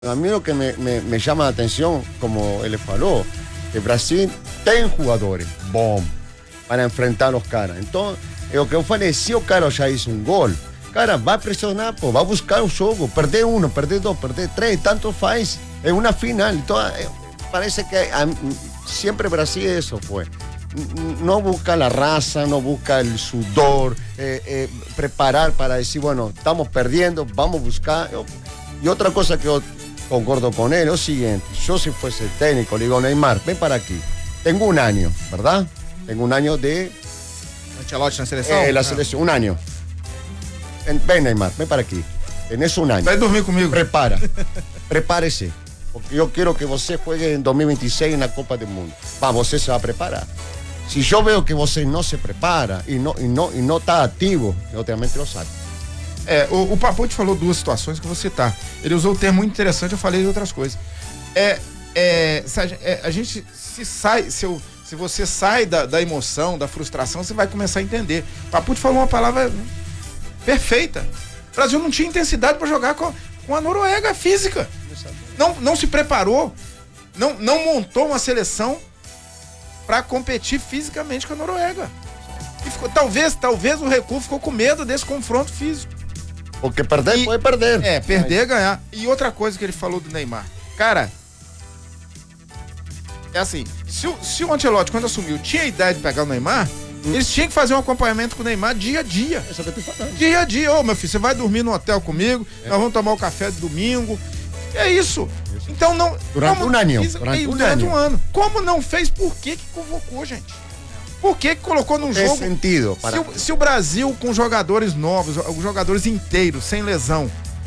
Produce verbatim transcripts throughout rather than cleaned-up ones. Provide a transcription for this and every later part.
A mí lo que me, me, me llama la atención, como él falou, que Brasil tem jogadores bons para enfrentar os caras. Então, é o que eu falei, se o cara já hizo um gol, cara, vai pressionar, pô, vai buscar o jogo, perder um, perder dois, perder três, tanto faz. É uma final. Então, é, parece que a, sempre Brasil isso foi. No busca la raza, no busca el sudor, eh, eh, preparar para decir, bueno, estamos perdiendo, vamos a buscar. Y otra cosa que yo concordo con él es lo siguiente, yo si fuese técnico, le digo, Neymar, ven para aquí. Tengo un año, ¿verdad? Tengo un año de... Ancelotti na seleção? Eh, la selección, un año. Ven, ven, Neymar, ven para aquí. Tenés un año. Vai dormir comigo. Prepara, prepárese. Porque yo quiero que você juegue en dos mil veintiséis en la Copa del Mundo. Va, você se va a preparar. Se eu vejo que você não se prepara e não, e não, e não tá ativo, eu obviamente eu saco. É, o, o Papucci falou duas situações que eu vou citar. Ele usou um termo muito interessante, eu falei de outras coisas. É, é, se a, é, a gente se sai, se, eu, se você sai da, da emoção, da frustração, você vai começar a entender. O Papucci falou uma palavra perfeita. O Brasil não tinha intensidade para jogar com, com a Noruega física. Não, não se preparou, não, não montou uma seleção para competir fisicamente com a Noruega. E ficou, talvez, talvez o recuo ficou com medo desse confronto físico. Porque perder e, pode perder. É, perder, ganhar. E outra coisa que ele falou do Neymar. Cara, é assim, se o, se o Ancelotti, quando assumiu, tinha a ideia de pegar o Neymar, hum. eles tinham que fazer um acompanhamento com o Neymar dia a dia. É só que eu tô falando. Dia a dia. Ô, meu filho, você vai dormir no hotel comigo, é. nós vamos tomar o café de domingo. É isso. Então não... Durante como, um ano. Durante, um, durante um ano. Como não fez, por que que convocou, gente? Por que que colocou num Tem jogo... sentido. Se o, se o Brasil, com jogadores novos, jogadores inteiros, sem lesão,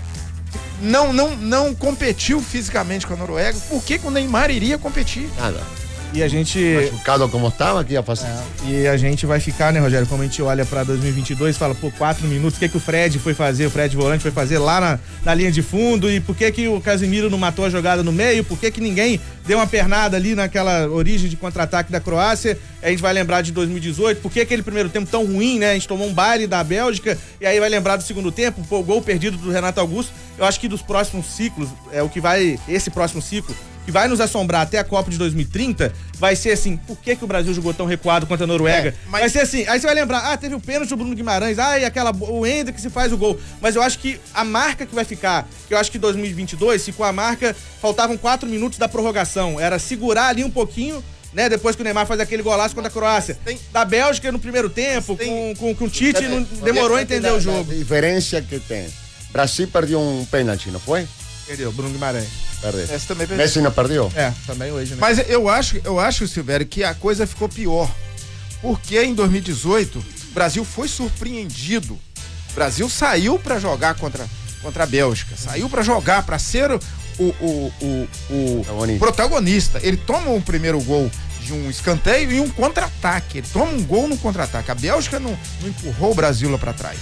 não, não, não competiu fisicamente com a Noruega, por que que o Neymar iria competir? Nada. E a gente... Machucado como estava, aqui ia fazer. É, e a gente vai ficar, né, Rogério, como a gente olha pra dois mil e vinte e dois, fala, pô, quatro minutos, o que que o Fred foi fazer, o Fred Volante foi fazer lá na, na linha de fundo, e por que que o Casemiro não matou a jogada no meio, por que que ninguém deu uma pernada ali naquela origem de contra-ataque da Croácia? A gente vai lembrar de dois mil e dezoito, por que aquele primeiro tempo tão ruim, né, a gente tomou um baile da Bélgica, e aí vai lembrar do segundo tempo, pô, o gol perdido do Renato Augusto. Eu acho que dos próximos ciclos, é o que vai, esse próximo ciclo, que vai nos assombrar até a Copa de dois mil e trinta, vai ser assim, por que que o Brasil jogou tão recuado contra a Noruega? É, mas... Vai ser assim, aí você vai lembrar, ah, teve o pênalti do Bruno Guimarães, ah, e aquela, o Ender que se faz o gol. Mas eu acho que a marca que vai ficar, que eu acho que dois mil e vinte e dois, ficou a marca, faltavam quatro minutos da prorrogação, era segurar ali um pouquinho, né, depois que o Neymar faz aquele golaço contra a Croácia. Tem... Da Bélgica no primeiro tempo, tem... com, com, com o Tite, não demorou a entender o jogo. A diferença que tem, Brasil perdeu um pênalti, não foi? Perdeu, Bruno Guimarães. Perdeu. Esse também perdeu. Messi não perdeu? É, também hoje, né? Mas eu acho, eu acho, Silvério, que a coisa ficou pior. Porque em dois mil e dezoito, o Brasil foi surpreendido. O Brasil saiu para jogar contra, contra a Bélgica. Saiu para jogar, para ser o, o, o, o, o protagonista. protagonista. Ele toma o primeiro gol de um escanteio e um contra-ataque. Ele toma um gol no contra-ataque. A Bélgica não, não empurrou o Brasil lá para trás.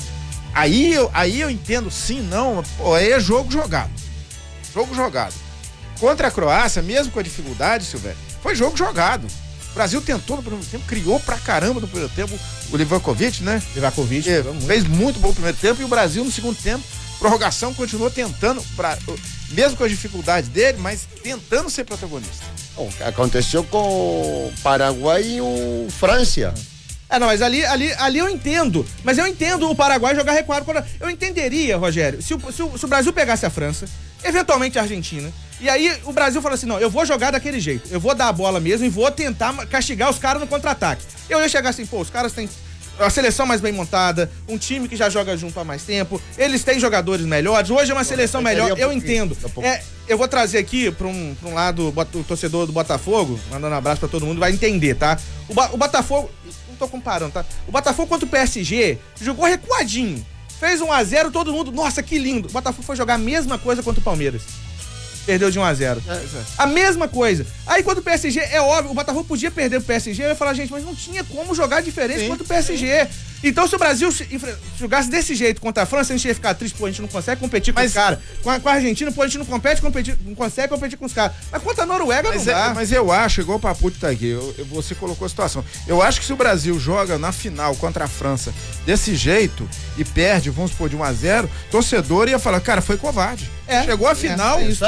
Aí eu, aí eu entendo sim, não, pô, aí é jogo jogado. Jogo jogado. Contra a Croácia, mesmo com a dificuldade, Silvério, foi jogo jogado. O Brasil tentou no primeiro tempo, criou pra caramba no primeiro tempo. O Livakovic, né? Livakovic é, fez muito bom no primeiro tempo e o Brasil no segundo tempo, prorrogação, continuou tentando, pra, mesmo com as dificuldades dele, mas tentando ser protagonista. Bom, aconteceu com o Paraguai e o França. É, não, mas ali, ali, ali eu entendo. Mas eu entendo o Paraguai jogar recuado. Eu entenderia, Rogério, se o, se o, se o Brasil pegasse a França, eventualmente a Argentina, e aí o Brasil fala assim, não, eu vou jogar daquele jeito, eu vou dar a bola mesmo e vou tentar castigar os caras no contra-ataque. Eu ia chegar assim, pô, os caras têm a seleção mais bem montada, um time que já joga junto há mais tempo, eles têm jogadores melhores, hoje é uma seleção melhor, eu entendo. É, eu vou trazer aqui para um, pra um lado o torcedor do Botafogo, mandando um abraço para todo mundo, vai entender, tá? O, o Botafogo, não tô comparando, tá? O Botafogo contra o P S G jogou recuadinho, fez um a zero, todo mundo, nossa, que lindo. O Botafogo foi jogar a mesma coisa contra o Palmeiras. Perdeu de um a zero. É, é. A mesma coisa. Aí quando o P S G, é óbvio, o Botafogo podia perder o P S G, eu ia falar, gente, mas não tinha como jogar diferente sim, contra o P S G. Sim. Então, se o Brasil jogasse desse jeito contra a França, a gente ia ficar triste, pô, a gente não consegue competir com mas, os caras. Com, a, com a Argentina, pô, a gente não compete, competir, não consegue competir com os caras. Mas contra a Noruega mas não é, dá. Mas eu acho, igual o Paputo tá aqui, eu, eu, você colocou a situação. Eu acho que se o Brasil joga na final contra a França desse jeito e perde, vamos supor, de um a zero, torcedor ia falar, cara, foi covarde. É, Chegou a final, é, é isso.